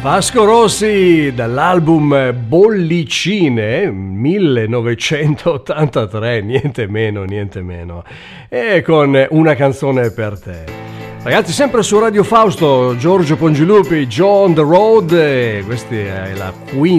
Vasco Rossi dall'album Bollicine 1983, niente meno, e con Una canzone per te. Ragazzi, sempre su Radio Fausto, Giorgio Pongilupi, Joe on the Road, questa è la Queen